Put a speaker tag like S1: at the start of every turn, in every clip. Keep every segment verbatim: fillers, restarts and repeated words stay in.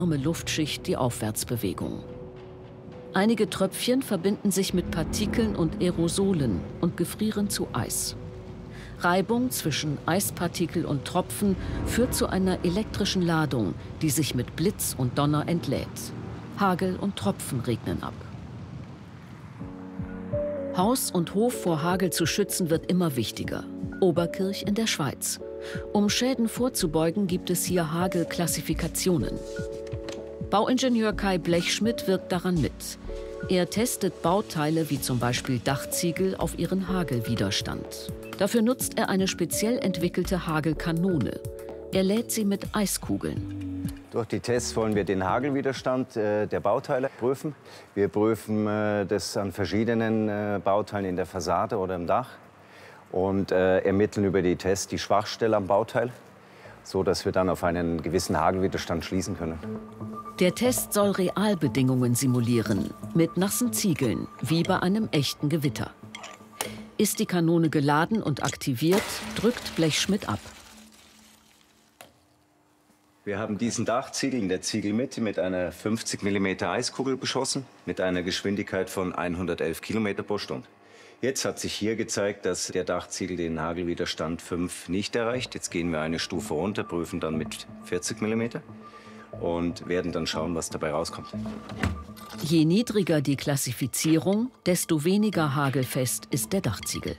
S1: Luftschicht die Aufwärtsbewegung. Einige Tröpfchen verbinden sich mit Partikeln und Aerosolen und gefrieren zu Eis. Reibung zwischen Eispartikel und Tropfen führt zu einer elektrischen Ladung, die sich mit Blitz und Donner entlädt. Hagel und Tropfen regnen ab. Haus und Hof vor Hagel zu schützen wird immer wichtiger. Oberkirch in der Schweiz. Um Schäden vorzubeugen, gibt es hier Hagelklassifikationen. Bauingenieur Kai Blechschmidt wirkt daran mit. Er testet Bauteile wie zum Beispiel Dachziegel auf ihren Hagelwiderstand. Dafür nutzt er eine speziell entwickelte Hagelkanone. Er lädt sie mit Eiskugeln.
S2: Durch die Tests wollen wir den Hagelwiderstand äh, der Bauteile prüfen. Wir prüfen äh, das an verschiedenen äh, Bauteilen in der Fassade oder im Dach und äh, ermitteln über die Tests die Schwachstelle am Bauteil, so dass wir dann auf einen gewissen Hagelwiderstand schließen können.
S1: Der Test soll Realbedingungen simulieren, mit nassen Ziegeln, wie bei einem echten Gewitter. Ist die Kanone geladen und aktiviert, drückt Blechschmidt ab.
S2: Wir haben diesen Dachziegel in der Ziegelmitte mit einer fünfzig Millimeter Eiskugel beschossen, mit einer Geschwindigkeit von hundertelf Kilometer pro Stunde. Jetzt hat sich hier gezeigt, dass der Dachziegel den Hagelwiderstand fünf nicht erreicht. Jetzt gehen wir eine Stufe runter, prüfen dann mit vierzig Millimeter und werden dann schauen, was dabei rauskommt.
S1: Je niedriger die Klassifizierung, desto weniger hagelfest ist der Dachziegel.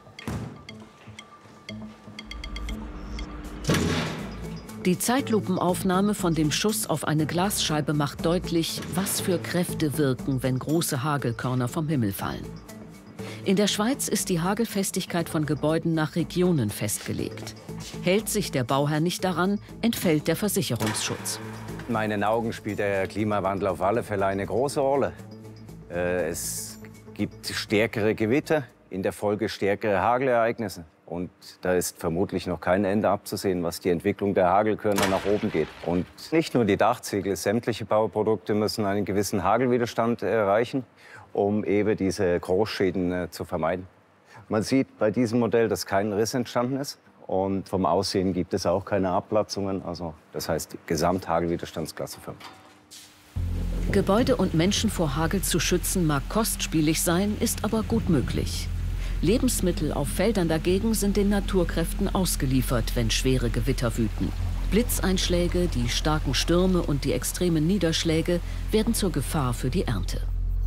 S1: Die Zeitlupenaufnahme von dem Schuss auf eine Glasscheibe macht deutlich, was für Kräfte wirken, wenn große Hagelkörner vom Himmel fallen. In der Schweiz ist die Hagelfestigkeit von Gebäuden nach Regionen festgelegt. Hält sich der Bauherr nicht daran, entfällt der Versicherungsschutz.
S2: In meinen Augen spielt der Klimawandel auf alle Fälle eine große Rolle. Es gibt stärkere Gewitter, in der Folge stärkere Hagelereignisse. Und da ist vermutlich noch kein Ende abzusehen, was die Entwicklung der Hagelkörner nach oben geht. Und nicht nur die Dachziegel, sämtliche Bauprodukte müssen einen gewissen Hagelwiderstand erreichen, um eben diese Großschäden äh, zu vermeiden. Man sieht bei diesem Modell, dass kein Riss entstanden ist. Und vom Aussehen gibt es auch keine Abplatzungen. Also, das heißt Gesamthagelwiderstandsklasse fünf.
S1: Gebäude und Menschen vor Hagel zu schützen mag kostspielig sein, ist aber gut möglich. Lebensmittel auf Feldern dagegen sind den Naturkräften ausgeliefert, wenn schwere Gewitter wüten. Blitzeinschläge, die starken Stürme und die extremen Niederschläge werden zur Gefahr für die Ernte.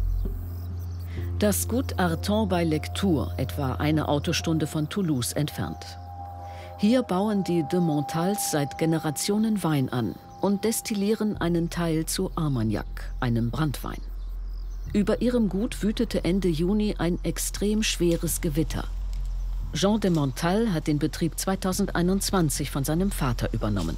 S1: Das Gut Arton bei Lectoure, etwa eine Autostunde von Toulouse entfernt. Hier bauen die de Montals seit Generationen Wein an und destillieren einen Teil zu Armagnac, einem Branntwein. Über ihrem Gut wütete Ende Juni ein extrem schweres Gewitter. Jean de Montal hat den Betrieb zweitausendeinundzwanzig von seinem Vater übernommen.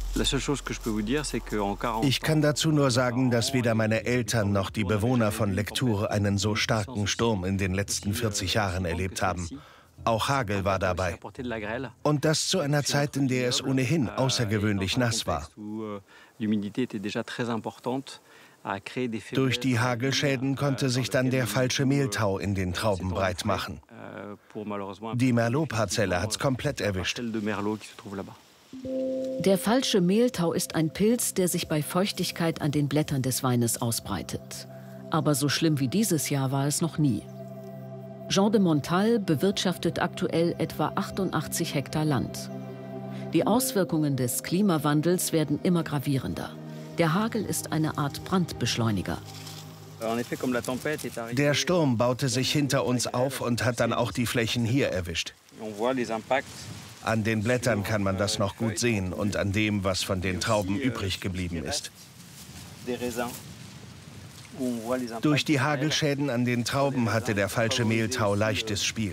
S3: Ich kann dazu nur sagen, dass weder meine Eltern noch die Bewohner von Lectoure einen so starken Sturm in den letzten vierzig Jahren erlebt haben. Auch Hagel war dabei. Und das zu einer Zeit, in der es ohnehin außergewöhnlich nass war. Durch die Hagelschäden konnte sich dann der falsche Mehltau in den Trauben breit machen. Die Merlot-Parzelle hat's komplett erwischt.
S1: Der falsche Mehltau ist ein Pilz, der sich bei Feuchtigkeit an den Blättern des Weines ausbreitet. Aber so schlimm wie dieses Jahr war es noch nie. Jean de Montal bewirtschaftet aktuell etwa achtundachtzig Hektar Land. Die Auswirkungen des Klimawandels werden immer gravierender. Der Hagel ist eine Art Brandbeschleuniger.
S3: Der Sturm baute sich hinter uns auf und hat dann auch die Flächen hier erwischt. An den Blättern kann man das noch gut sehen und an dem, was von den Trauben übrig geblieben ist. Durch die Hagelschäden an den Trauben hatte der falsche Mehltau leichtes Spiel.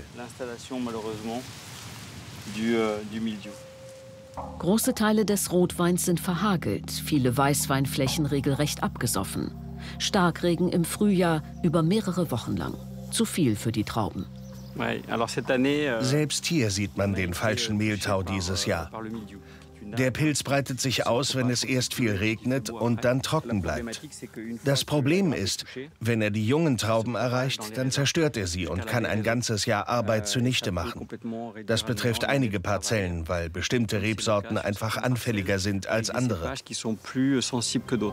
S1: Große Teile des Rotweins sind verhagelt, viele Weißweinflächen regelrecht abgesoffen. Starkregen im Frühjahr über mehrere Wochen lang. Zu viel für die Trauben.
S3: Selbst hier sieht man den falschen Mehltau dieses Jahr. Der Pilz breitet sich aus, wenn es erst viel regnet und dann trocken bleibt. Das Problem ist, wenn er die jungen Trauben erreicht, dann zerstört er sie und kann ein ganzes Jahr Arbeit zunichte machen. Das betrifft einige Parzellen, weil bestimmte Rebsorten einfach anfälliger sind als andere.